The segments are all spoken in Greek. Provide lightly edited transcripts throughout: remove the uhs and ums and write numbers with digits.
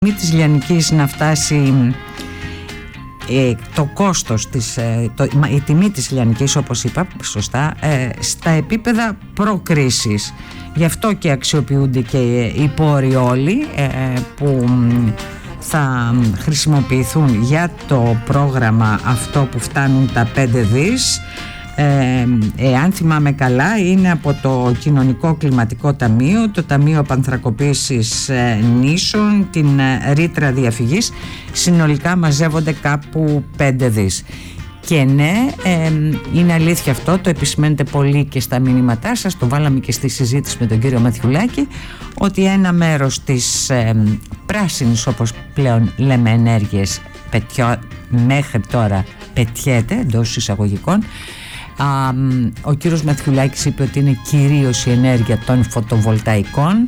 της λιανικής να φτάσει το κόστος η τιμή της λιανικής, όπως είπα σωστά, στα επίπεδα προκρίσης. Γι' αυτό και αξιοποιούνται και οι πόροι όλοι που θα χρησιμοποιηθούν για το πρόγραμμα αυτό, που φτάνουν τα 5 δις. Αν θυμάμαι καλά, είναι από το Κοινωνικό Κλιματικό Ταμείο, το Ταμείο Επανθρακοποίησης Νήσων, την ρήτρα διαφυγής. Συνολικά μαζεύονται κάπου 5 δις. Και ναι, είναι αλήθεια αυτό, το επισημαίνετε πολύ και στα μηνύματά σας, το βάλαμε και στη συζήτηση με τον κύριο Μαθιουλάκη, ότι ένα μέρος της πράσινης, όπως πλέον λέμε, ενέργειες μέχρι τώρα πετιέται, εντός εισαγωγικών. Ο κύριος Μαθιουλάκης είπε ότι είναι κυρίως η ενέργεια των φωτοβολταϊκών.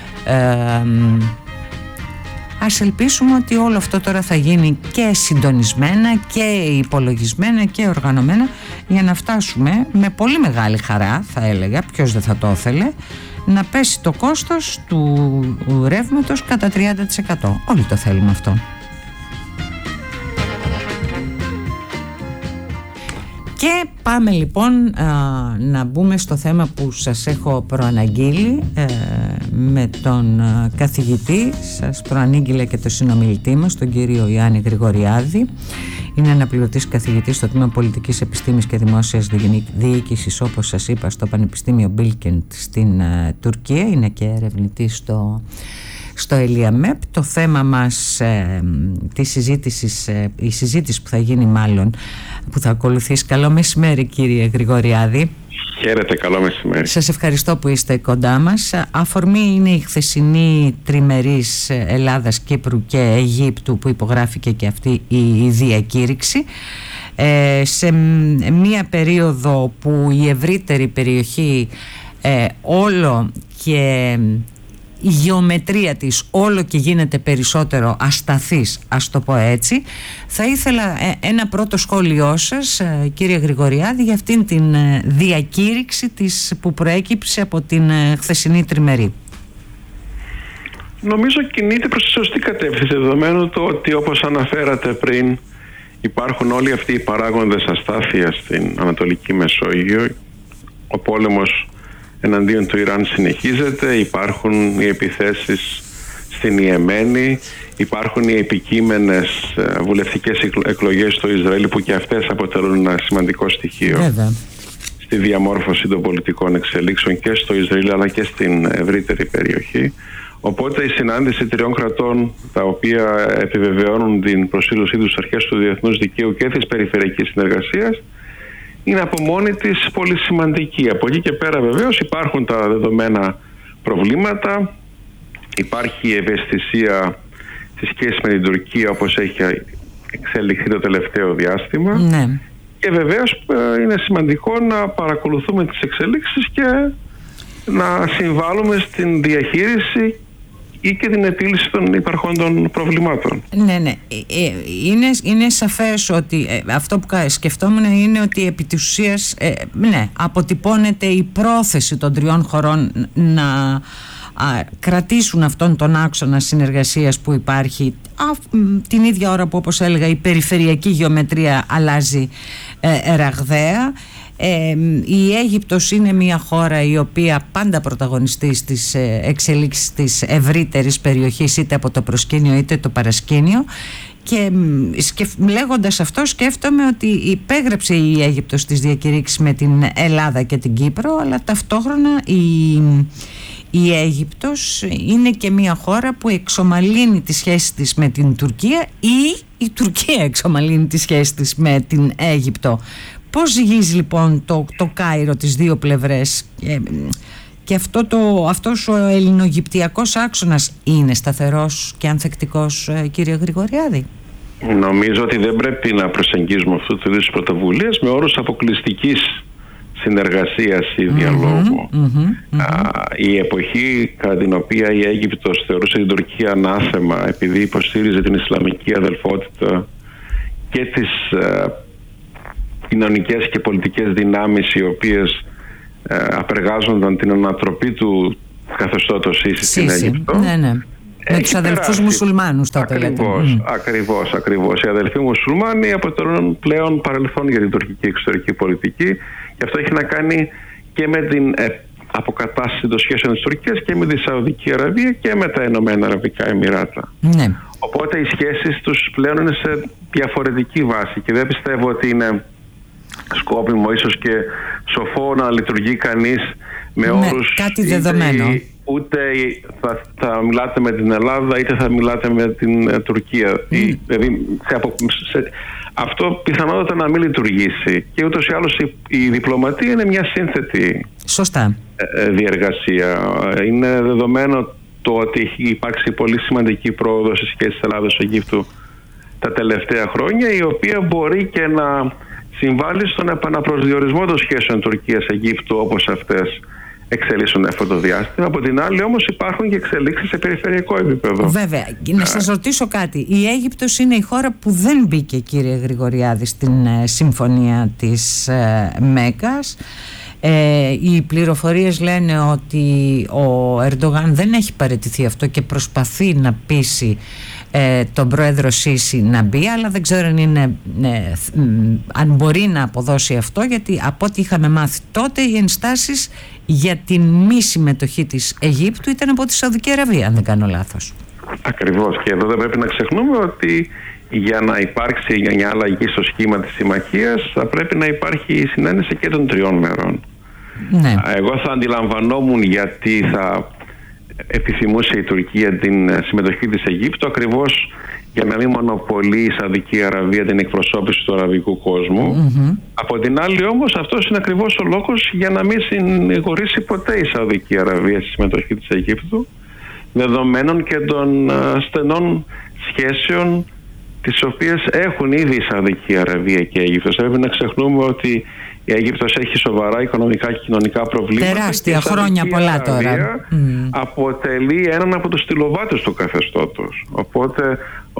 Ας ελπίσουμε ότι όλο αυτό τώρα θα γίνει και συντονισμένα και υπολογισμένα και οργανωμένα, για να φτάσουμε με πολύ μεγάλη χαρά, θα έλεγα, ποιος δεν θα το ήθελε, να πέσει το κόστος του ρεύματος κατά 30%. Όλοι το θέλουμε αυτό. Και πάμε λοιπόν να μπούμε στο θέμα που σας έχω προαναγγείλει με τον καθηγητή. Σας προανήγγειλε και το συνομιλητή μας, τον κύριο Ιάννη Γρηγοριάδη. Είναι αναπληρωτής καθηγητής στο Τμήμα Πολιτικής Επιστήμης και Δημόσιας Διοίκησης, όπως σας είπα, στο Πανεπιστήμιο Bilkent στην Τουρκία. Είναι και ερευνητής στο Ελιαμέπ. Το θέμα μας της συζήτησης, η συζήτηση που θα γίνει μάλλον, που θα ακολουθήσει. Καλό μεσημέρι, κύριε Γρηγοριάδη. Χαίρετε, καλό μεσημέρι. Σας ευχαριστώ που είστε κοντά μας. Αφορμή είναι η χθεσινή τριμερής Ελλάδας, Κύπρου και Αιγύπτου, που υπογράφηκε και αυτή η διακήρυξη, σε μία περίοδο που η ευρύτερη περιοχή όλο και η γεωμετρία της όλο και γίνεται περισσότερο ασταθής, ας το πω έτσι. Θα ήθελα ένα πρώτο σχόλιο σας, κύριε Γρηγοριάδη, για αυτήν την διακήρυξη που προέκυψε από την χθεσινή τριμερή. Νομίζω κινείται προς τη σωστή κατεύθυνση, δεδομένου το ότι, όπως αναφέρατε πριν, υπάρχουν όλοι αυτοί οι παράγοντες αστάθειας στην Ανατολική Μεσόγειο. Ο πόλεμος εναντίον του Ιράν συνεχίζεται, υπάρχουν οι επιθέσεις στην Ιεμένη, υπάρχουν οι επικείμενες βουλευτικές εκλογές στο Ισραήλ, που και αυτές αποτελούν ένα σημαντικό στοιχείο στη διαμόρφωση των πολιτικών εξελίξεων και στο Ισραήλ αλλά και στην ευρύτερη περιοχή. Οπότε η συνάντηση τριών κρατών, τα οποία επιβεβαιώνουν την προσήλωσή τους στις αρχές του διεθνούς δικαίου και της περιφερειακής συνεργασίας, είναι από μόνη της πολύ σημαντική. Από εκεί και πέρα βεβαίως υπάρχουν τα δεδομένα προβλήματα, υπάρχει η ευαισθησία στη σχέση με την Τουρκία, όπως έχει εξελιχθεί το τελευταίο διάστημα, ναι. Και βεβαίως είναι σημαντικό να παρακολουθούμε τις εξελίξεις και να συμβάλλουμε στην διαχείριση ή και την επίλυση των υπαρχόντων προβλημάτων. Ναι. Είναι σαφές ότι αυτό που σκεφτόμουν είναι ότι επί της ουσίας αποτυπώνεται η πρόθεση των τριών χωρών να κρατήσουν αυτόν τον άξονα συνεργασίας που υπάρχει την ίδια ώρα που, όπως έλεγα, η περιφερειακή γεωμετρία αλλάζει ραγδαία. Η Αίγυπτος είναι μια χώρα η οποία πάντα πρωταγωνιστεί στις εξελίξεις της ευρύτερης περιοχής, είτε από το προσκήνιο είτε το παρασκήνιο, και λέγοντας αυτό σκέφτομαι ότι υπέγραψε η Αίγυπτος τις διακηρύξεις με την Ελλάδα και την Κύπρο, αλλά ταυτόχρονα η Αίγυπτος είναι και μια χώρα που εξομαλύνει τη σχέση της με την Τουρκία, ή η Τουρκία εξομαλύνει τη σχέση της με την Αίγυπτο. Πώς ζυγίζει λοιπόν το Κάιρο τις δύο πλευρές, και αυτός ο ελληνογυπτιακός άξονας είναι σταθερός και ανθεκτικός, κύριε Γρηγοριάδη? Νομίζω ότι δεν πρέπει να προσεγγίζουμε αυτού του είδους πρωτοβουλίες με όρους αποκλειστικής συνεργασίας ή διαλόγου. Η εποχή κατά την οποία η Αίγυπτος θεωρούσε την Τουρκία ανάθεμα επειδή υποστήριζε την Ισλαμική αδελφότητα και τις κοινωνικές και πολιτικές δυνάμεις οι οποίες απεργάζονταν την ανατροπή του καθεστώτος Σίση στην Αίγυπτο, Με τους αδελφούς μουσουλμάνους τότε λέτε. Ακριβώς. Οι αδελφοί μουσουλμάνοι αποτελούν πλέον παρελθόν για την τουρκική εξωτερική πολιτική, και αυτό έχει να κάνει και με την αποκατάσταση των σχέσεων της Τουρκίας και με τη Σαουδική Αραβία και με τα Ηνωμένα Αραβικά Εμιράτα. Ναι. Οπότε οι σχέσεις τους πλέον είναι σε διαφορετική βάση, και δεν πιστεύω ότι είναι σκόπιμο, ίσως και σοφό, να λειτουργεί κανείς με όρους κάτι δεδομένο. Ούτε θα μιλάτε με την Ελλάδα είτε θα μιλάτε με την Τουρκία. Δηλαδή αυτό πιθανότατα να μην λειτουργήσει, και ούτως ή άλλως η διπλωματία είναι μια σύνθετη διεργασία. Είναι δεδομένο το ότι έχει υπάρξει πολύ σημαντική πρόοδος στις σχέσεις Ελλάδος-Αιγύπτου τα τελευταία χρόνια, η οποία μπορεί και να συμβάλλει στον επαναπροσδιορισμό των σχέσεων Τουρκίας-Αιγύπτου όπως αυτές εξελίσσονται αυτό το διάστημα. Από την άλλη όμως υπάρχουν και εξελίξεις σε περιφερειακό επίπεδο. Βέβαια. Να σας ρωτήσω κάτι. Η Αίγυπτος είναι η χώρα που δεν μπήκε, κύριε Γρηγοριάδη, στην συμφωνία της Μέκκας. Οι πληροφορίες λένε ότι ο Ερντογάν δεν έχει παραιτηθεί αυτό και προσπαθεί να πείσει τον πρόεδρο Σίση να μπει, αλλά δεν ξέρω αν μπορεί να αποδώσει αυτό, γιατί από ό,τι είχαμε μάθει τότε οι ενστάσεις για την μη συμμετοχή της Αιγύπτου ήταν από τη Σαουδική Αραβία, αν δεν κάνω λάθος. Ακριβώς, και εδώ δεν πρέπει να ξεχνούμε ότι για να υπάρξει μια αλλαγή στο σχήμα της συμμαχίας θα πρέπει να υπάρχει η συνένεση και των τριών μερών. Ναι. Εγώ θα αντιλαμβανόμουν γιατί θα επιθυμούσε η Τουρκία την συμμετοχή της Αιγύπτου, ακριβώς για να μην μονοπολεί η Σαουδική Αραβία την εκπροσώπηση του αραβικού κόσμου. Από την άλλη όμως αυτός είναι ακριβώς ο λόγος για να μην συνηγορήσει ποτέ η Σαουδική Αραβία στη συμμετοχή της Αιγύπτου, δεδομένων και των στενών σχέσεων τις οποίες έχουν ήδη η Σαουδική Αραβία και η Αίγυπτος. Πρέπει να ξεχνούμε ότι η Αίγυπτος έχει σοβαρά οικονομικά και κοινωνικά προβλήματα. Τεράστια, χρόνια πολλά τώρα. Αποτελεί έναν από τους στυλοβάτες του καθεστώτος. Οπότε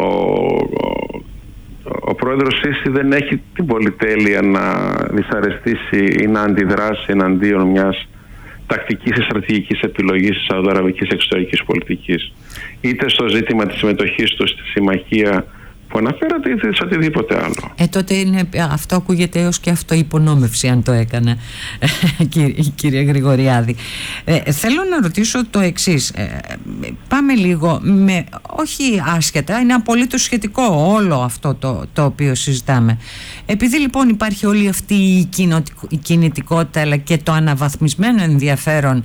ο πρόεδρος Σίση δεν έχει την πολυτέλεια να δυσαρεστήσει ή να αντιδράσει εναντίον μιας τακτικής ή στρατηγικής επιλογής της σαουδαραβικής εξωτερικής πολιτικής. Είτε στο ζήτημα της συμμετοχής του στη συμμαχία που αναφέρατε, είτε σε οτιδήποτε άλλο. Τότε αυτό ακούγεται έως και αυτοϋπονόμευση, αν το έκανε, κύριε Γρηγοριάδη. Θέλω να ρωτήσω το εξής. Πάμε λίγο, όχι άσχετα, είναι απολύτως σχετικό όλο αυτό το οποίο συζητάμε. Επειδή λοιπόν υπάρχει όλη αυτή η κινητικότητα, αλλά και το αναβαθμισμένο ενδιαφέρον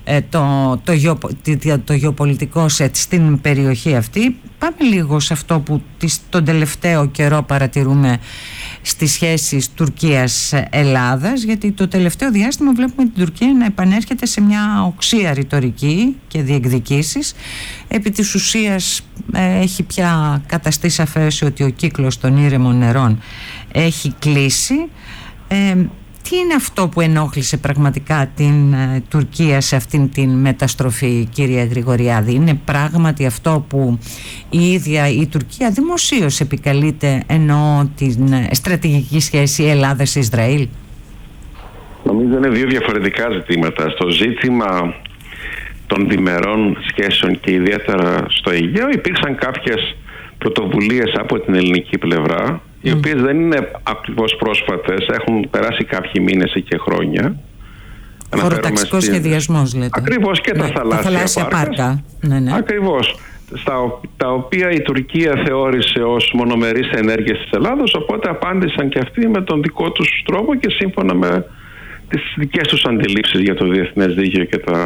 το γεωπολιτικό στην περιοχή αυτή, πάμε λίγο σε αυτό που τον τελευταίο καιρό παρατηρούμε στις σχέσεις Τουρκίας-Ελλάδας, γιατί το τελευταίο διάστημα βλέπουμε την Τουρκία να επανέρχεται σε μια οξία ρητορική και διεκδικήσεις. Επί της ουσίας έχει πια καταστεί σαφές ότι ο κύκλος των ήρεμων νερών έχει κλείσει. Τι είναι αυτό που ενόχλησε πραγματικά την Τουρκία σε αυτήν την μεταστροφή, κύριε Γρηγοριάδη? Είναι πράγματι αυτό που η ίδια η Τουρκία δημοσίως επικαλείται, εννοώ την στρατηγική σχέση Ελλάδας-Ισραήλ? Νομίζω είναι δύο διαφορετικά ζητήματα. Στο ζήτημα των διμερών σχέσεων και ιδιαίτερα στο Αιγαίο υπήρξαν κάποιες πρωτοβουλίες από την ελληνική πλευρά, οι οποίες δεν είναι ακριβώς πρόσφατες, έχουν περάσει κάποιοι μήνες και χρόνια. Χωροταξικός σχεδιασμός λέτε. Ακριβώς, και τα θαλάσσια πάρκα. Ναι. Ακριβώς, τα οποία η Τουρκία θεώρησε ως μονομερείς ενέργειες της Ελλάδος, οπότε απάντησαν και αυτοί με τον δικό τους τρόπο και σύμφωνα με τις δικές τους αντιλήψεις για το διεθνές δίκαιο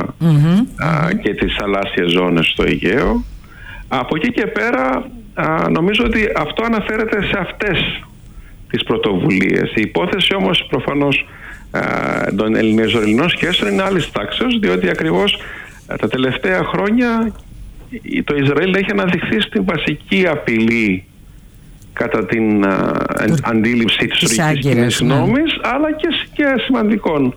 και τις θαλάσσιες ζώνες στο Αιγαίο. Από εκεί και πέρα νομίζω ότι αυτό αναφέρεται σε αυτές τις πρωτοβουλίες. Η υπόθεση όμως προφανώς των ελληνοϊσραηλινών σχέσεων είναι άλλης τάξεως, διότι ακριβώς τα τελευταία χρόνια το Ισραήλ έχει αναδειχθεί στην βασική απειλή κατά την αντίληψη της τουρκικής κοινής νόμης, αλλά και σημαντικών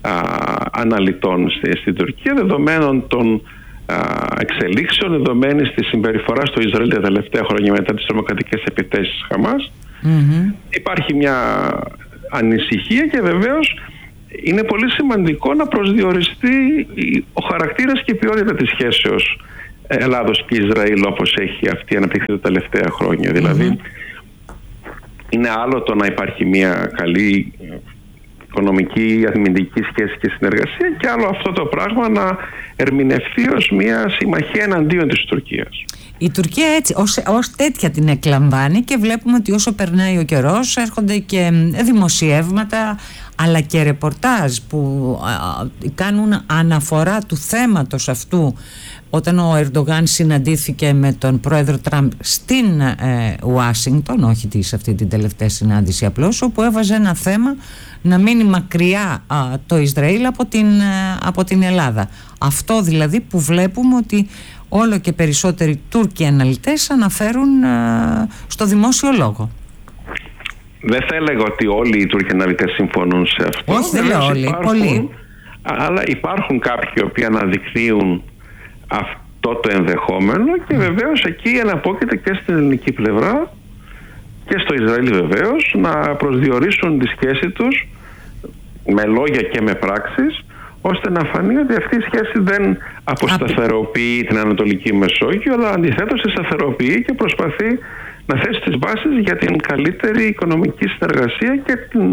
αναλυτών στην Τουρκία, δεδομένων των εξελίξεων, δεδομένης της συμπεριφοράς του Ισραήλ τα τελευταία χρόνια μετά τις τρομοκρατικές επιθέσεις της Χαμάς. Υπάρχει μια ανησυχία και βεβαίως είναι πολύ σημαντικό να προσδιοριστεί ο χαρακτήρας και η ποιότητα της σχέσεως Ελλάδος και Ισραήλ όπως έχει αυτή αναπτυχθεί τα τελευταία χρόνια. Δηλαδή είναι άλλο το να υπάρχει μια καλή οικονομική, αμυντική σχέση και συνεργασία, και άλλο αυτό το πράγμα να ερμηνευτεί ως μια συμμαχία εναντίον της Τουρκίας. Η Τουρκία έτσι ως τέτοια την εκλαμβάνει, και βλέπουμε ότι όσο περνάει ο καιρός έρχονται και δημοσιεύματα αλλά και ρεπορτάζ που κάνουν αναφορά του θέματος αυτού. Όταν ο Ερντογάν συναντήθηκε με τον πρόεδρο Τραμπ στην Ουάσιγκτον, όχι σε αυτή την τελευταία συνάντηση απλώς, όπου έβαζε ένα θέμα να μείνει μακριά το Ισραήλ από την Ελλάδα. Αυτό δηλαδή που βλέπουμε ότι όλο και περισσότεροι Τούρκοι αναλυτές αναφέρουν στο δημόσιο λόγο. Δεν θα έλεγα ότι όλοι οι Τούρκοι αναλυτές συμφωνούν σε αυτό. Όχι, δεν λέω όλοι, πολλοί. Αλλά υπάρχουν κάποιοι οποίοι αναδεικνύουν αυτό το ενδεχόμενο, και βεβαίως εκεί εναπόκειται και στην ελληνική πλευρά και στο Ισραήλ βεβαίως να προσδιορίσουν τη σχέση τους με λόγια και με πράξεις, ώστε να φανεί ότι αυτή η σχέση δεν αποσταθεροποιεί την Ανατολική Μεσόγειο, αλλά αντιθέτως τη σταθεροποιεί και προσπαθεί να θέσει τις βάσεις για την καλύτερη οικονομική συνεργασία και την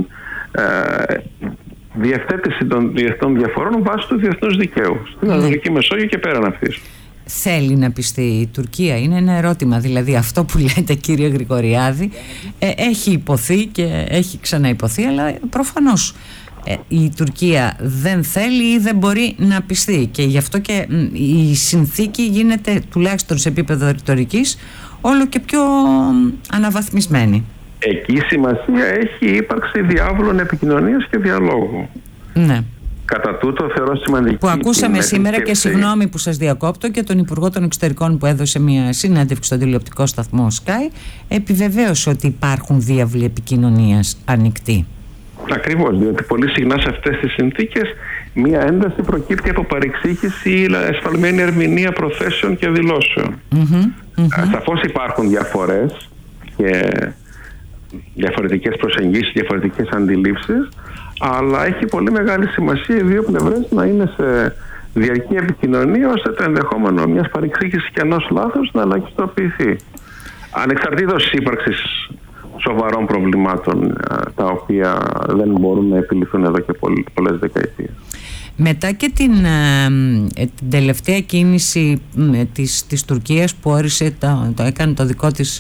διευθέτηση των διεθνών διαφορών βάσει του διεθνούς δικαίου στην Ανατολική Μεσόγειο και πέραν αυτής. Θέλει να πιστεί η Τουρκία? Είναι ένα ερώτημα. Δηλαδή αυτό που λέτε, κύριε Γρηγοριάδη, έχει υποθεί και έχει ξαναϋποθεί, αλλά προφανώς η Τουρκία δεν θέλει ή δεν μπορεί να πιστεί, και γι' αυτό και η συνθήκη γίνεται, τουλάχιστον σε επίπεδο ρητορικής, όλο και πιο αναβαθμισμένη. Εκεί σημασία έχει η ύπαρξη διάβολων επικοινωνίας και διαλόγου. Ναι. Κατά τούτο θεωρώ σημαντική. Που ακούσαμε σήμερα, και συγγνώμη που σας διακόπτω, και τον Υπουργό των Εξωτερικών που έδωσε μια συνέντευξη στον τηλεοπτικό σταθμό Sky, επιβεβαίωσε ότι υπάρχουν διάβλοι επικοινωνίας ανοιχτοί. Ακριβώς, διότι πολύ συχνά σε αυτές τις συνθήκες μία ένταση προκύπτει από παρεξήγηση ή εσφαλμένη ερμηνεία προθέσεων και δηλώσεων. Σαφώς υπάρχουν διαφορές και διαφορετικές προσεγγίσεις, διαφορετικές αντιλήψεις, αλλά έχει πολύ μεγάλη σημασία οι δύο πλευρές να είναι σε διαρκή επικοινωνία, ώστε το ενδεχόμενο μιας παρεξήγησης και ενός λάθους να ελαχιστοποιηθεί, ανεξαρτήτως της ύπαρξης σοβαρών προβλημάτων, τα οποία δεν μπορούν να επιληθούν εδώ και πολλές δεκαετίες. Μετά και την τελευταία κίνηση της Τουρκίας που όρισε, έκανε το δικό της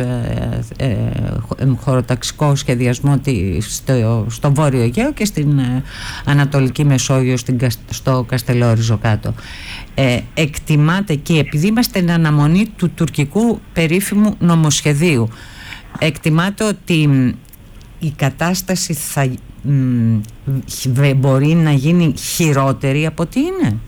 χωροταξικό σχεδιασμό στο Βόρειο Αιγαίο και στην Ανατολική Μεσόγειο, στο Καστελόριζο κάτω, εκτιμάται, και επειδή είμαστε εν αναμονή του τουρκικού περίφημου νομοσχεδίου, εκτιμάται ότι η κατάσταση θα μπορεί να γίνει χειρότερη από ό,τι είναι?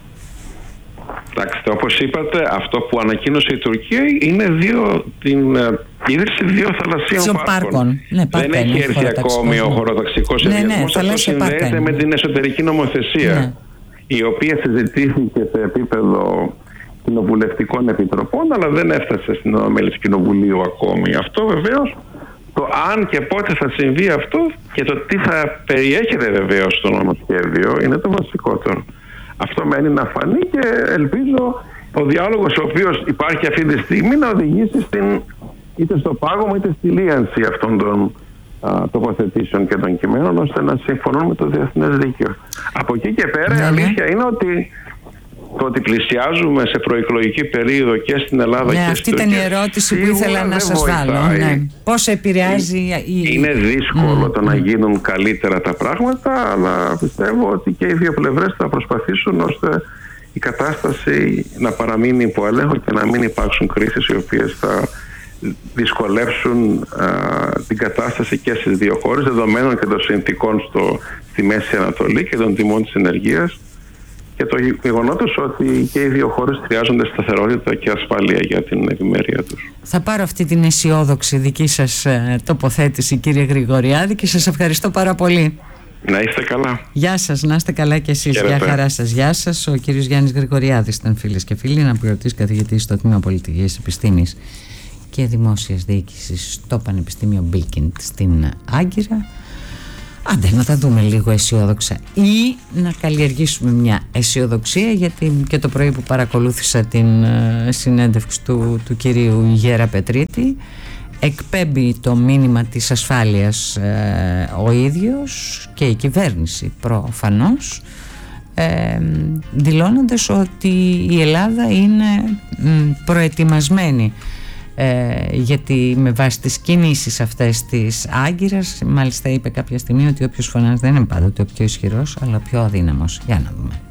Εντάξει, όπως είπατε, αυτό που ανακοίνωσε η Τουρκία είναι την ίδρυση δύο θαλασσίων πάρκων. Ναι, δεν έχει έρθει ακόμη ο χωροταξικός σχεδιασμός. Αυτό συνδέεται με την εσωτερική νομοθεσία, η οποία συζητήθηκε σε επίπεδο κοινοβουλευτικών επιτροπών, αλλά δεν έφτασε στην Ολομέλεια του Κοινοβουλίου ακόμη. Αυτό βεβαίως, το αν και πότε θα συμβεί αυτό και το τι θα περιέχεται βεβαίως στο νομοσχέδιο, είναι το βασικότερο. Αυτό μένει να φανεί, και ελπίζω ο διάλογος ο οποίος υπάρχει αυτή τη στιγμή να οδηγήσει είτε στο πάγωμα είτε στη λίανση αυτών των τοποθετήσεων και των κειμένων, ώστε να συμφωνούν με το διεθνές δίκαιο. Από εκεί και πέρα η αλήθεια είναι ότι το ότι πλησιάζουμε σε προεκλογική περίοδο και στην Ελλάδα και στην Τουρκία. Αυτή ήταν η ερώτηση που ήθελα να σας βάλω. Πώς επηρεάζει Είναι δύσκολο το να γίνουν καλύτερα τα πράγματα, αλλά πιστεύω ότι και οι δύο πλευρές θα προσπαθήσουν ώστε η κατάσταση να παραμείνει υπό έλεγχο και να μην υπάρξουν κρίσεις οι οποίες θα δυσκολεύσουν την κατάσταση και στις δύο χώρες, δεδομένων και των συνθηκών στη Μέση Ανατολή και των τιμών της ενεργείας, και το γεγονότος ότι και οι δύο χώρες χρειάζονται σταθερότητα και ασφάλεια για την ευημερία τους. Θα πάρω αυτή την αισιόδοξη δική σας τοποθέτηση, κύριε Γρηγοριάδη, και σας ευχαριστώ πάρα πολύ. Να είστε καλά. Γεια σας, να είστε καλά και εσείς. Γεια χαρά σας. Γεια σας. Ο κύριος Γιάννης Γρηγοριάδης ήταν, φίλες και φίλοι, αναπληρωτής καθηγητής στο Τμήμα Πολιτικής Επιστήμης και Δημόσιας Διοίκησης στο Πανεπιστήμιο Μπίλκιντ στην Άγκυρα. Άντε να τα δούμε λίγο αισιόδοξα ή να καλλιεργήσουμε μια αισιοδοξία, γιατί και το πρωί που παρακολούθησα την συνέντευξη του κυρίου Γέρα Πετρίτη, εκπέμπει το μήνυμα της ασφάλειας ο ίδιος και η κυβέρνηση προφανώς, δηλώνοντας ότι η Ελλάδα είναι προετοιμασμένη, γιατί με βάση τις κινήσεις αυτές της Άγκυρας, μάλιστα είπε κάποια στιγμή ότι όποιος φωνάζει δεν είναι πάντοτε ο πιο ισχυρός αλλά ο πιο αδύναμος. Για να δούμε.